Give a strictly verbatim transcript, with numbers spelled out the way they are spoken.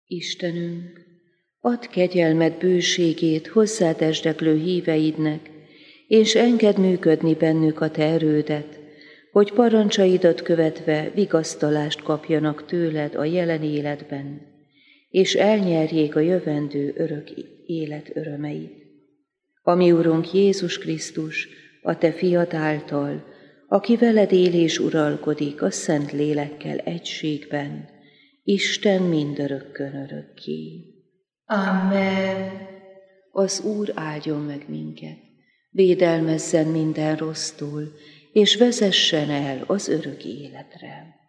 Istenünk, add kegyelmed bőségét hozzád esdeklő híveidnek, és engedd működni bennük a te erődet, hogy parancsaidat követve vigasztalást kapjanak tőled a jelen életben, és elnyerjék a jövendő örök élet örömeit. Ami Urunk Jézus Krisztus, a te fiad által, aki veled él és uralkodik a Szent Lélekkel egységben, Isten mindörökkön örökké. Amen. Az Úr áldjon meg minket, védelmezzen minden rossztól, és vezessen el az örök életre.